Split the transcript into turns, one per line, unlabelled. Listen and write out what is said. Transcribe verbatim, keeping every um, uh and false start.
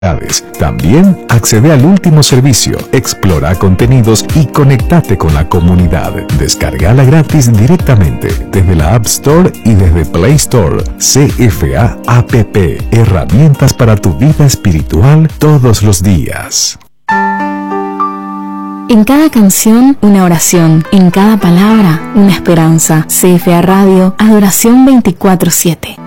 También accede al último servicio, explora contenidos y conectate con la comunidad. Descárgala gratis directamente desde la App Store y desde Play Store. C F A App, herramientas para tu vida espiritual todos los días.
En cada canción, una oración. En cada palabra, una esperanza. C F A Radio, adoración veinticuatro siete.